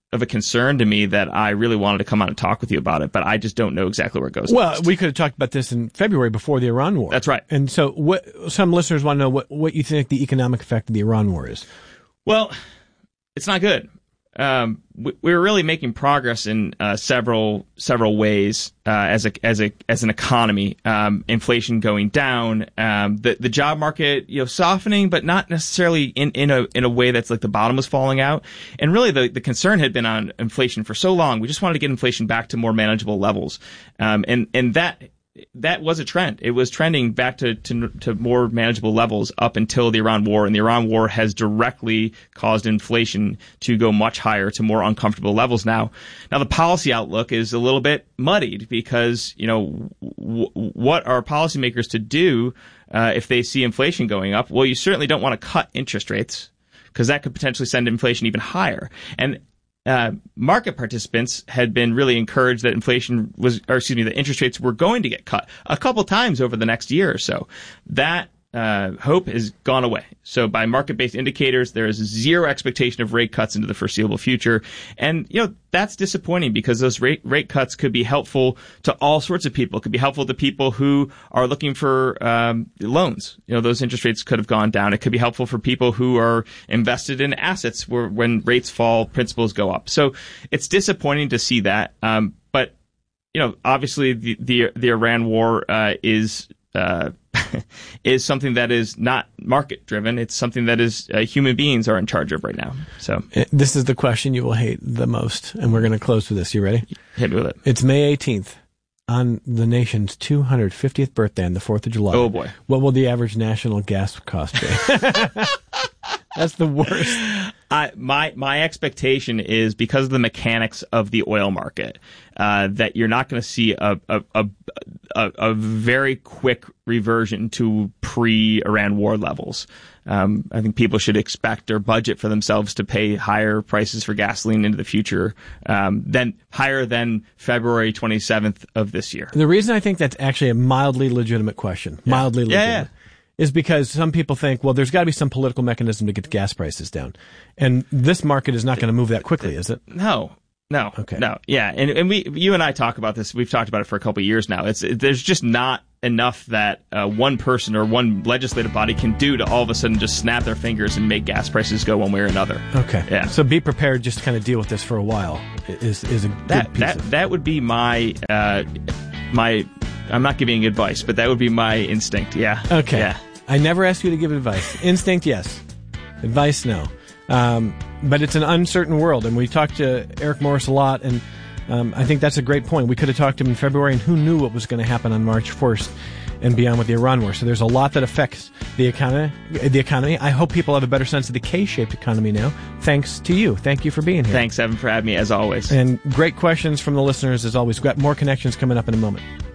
of a concern to me that I really wanted to come on and talk with you about it, but I just don't know exactly where it goes. Well, next. we could have talked about this in February before the Iran war. That's right. And so some listeners want to know what you think the economic effect of the Iran war is. Well, it's not good. We're really making progress in several ways as an economy. Inflation going down, the job market softening, but not necessarily in a way that's like the bottom was falling out. And really, the concern had been on inflation for so long. We just wanted to get inflation back to more manageable levels, and that was a trend. It was trending back to more manageable levels up until the Iran war, and the Iran war has directly caused inflation to go much higher to more uncomfortable levels now. Now the policy outlook is a little bit muddied because, what are policymakers to do if they see inflation going up? Well, you certainly don't want to cut interest rates because that could potentially send inflation even higher. And market participants had been really encouraged that that interest rates were going to get cut a couple times over the next year or so. That hope has gone away. So by market-based indicators, there is zero expectation of rate cuts into the foreseeable future. And, that's disappointing because those rate cuts could be helpful to all sorts of people. It could be helpful to people who are looking for loans. Those interest rates could have gone down. It could be helpful for people who are invested in assets where when rates fall, principals go up. So it's disappointing to see that. But, obviously the Iran war is something that is not market driven. It's something that is human beings are in charge of right now. So this is the question you will hate the most, and we're going to close with this. You ready? Hit me with it. It's May 18th on the nation's 250th birthday on the 4th of July. Oh boy. What will the average national gas cost be? That's the worst. My expectation is because of the mechanics of the oil market, that you're not going to see a very quick reversion to pre-Iran war levels. I think people should expect or budget for themselves to pay higher prices for gasoline into the future, higher than February 27th of this year. The reason I think that's actually a mildly legitimate question, is because some people think, well, there's got to be some political mechanism to get the gas prices down. And this market is not going to move that quickly, is it? No. Okay. No. Yeah. And you and I talk about this. We've talked about it for a couple of years now. There's just not enough that one person or one legislative body can do to all of a sudden just snap their fingers and make gas prices go one way or another. Okay. Yeah. So be prepared just to kind of deal with this for a while is a good piece that would be my I'm not giving advice, but that would be my instinct. Yeah. Okay. Yeah. I never asked you to give advice. Instinct, yes. Advice, no. But it's an uncertain world, and we talked to Eric Morris a lot, and I think that's a great point. We could have talked to him in February, and who knew what was going to happen on March 1st and beyond with the Iran war. So there's a lot that affects the economy. I hope people have a better sense of the K-shaped economy now, thanks to you. Thank you for being here. Thanks, Evan, for having me, as always. And great questions from the listeners, as always. We've got more connections coming up in a moment.